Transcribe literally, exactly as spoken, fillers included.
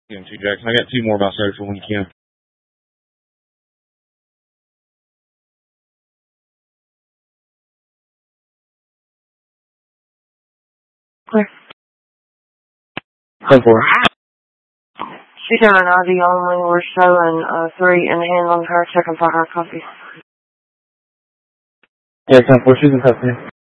Two Jackson. I got two more about social when you can. Clear. Ten four. She's on I D only. We're showing uh, three in hand on her, checking for her coffee. Yeah, ten four. She's in custody.